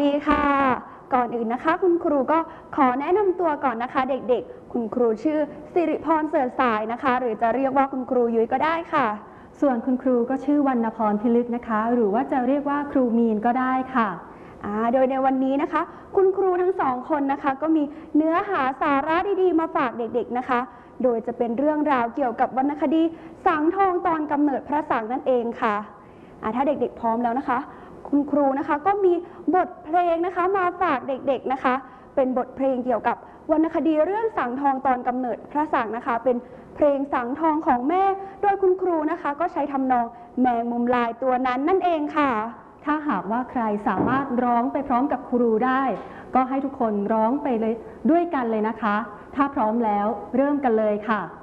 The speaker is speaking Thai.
ดีค่ะก่อนอื่นนะคะคุณครูก็ขอแนะนำตัวก่อนนะคะเด็กๆคุณครูชื่อสิริพรเสริฐสายนะคะหรือจะเรียกว่าคุณครูยุ้ยก็ได้ค่ะส่วนคุณครูก็ชื่อวรรณพรพิลึกนะคะหรือว่าจะเรียกว่าครูมีนก็ได้ค่ะโดยในวันนี้นะคะคุณครูทั้งสองคนนะคะก็มีเนื้อหาสาระดีๆมาฝากเด็กๆนะคะโดยจะเป็นเรื่องราวเกี่ยวกับวรรณคดีสังทองตอนกำเนิดพระสังนั่นเองค่ะถ้าเด็กๆพร้อมแล้วนะคะคุณครูนะคะก็มีบทเพลงนะคะมาฝากเด็กๆนะคะเป็นบทเพลงเกี่ยวกับวรรณคดีเรื่องสังทองตอนกำเนิดพระสังนะคะเป็นเพลงสังทองของแม่โดยคุณครูนะคะก็ใช้ทำนองแมงมุมลายตัวนั้นนั่นเองค่ะถ้าหากว่าใครสามารถร้องไปพร้อมกับครูได้ก็ให้ทุกคนร้องไปเลยด้วยกันเลยนะคะถ้าพร้อมแล้วเริ่มกันเลยค่ะ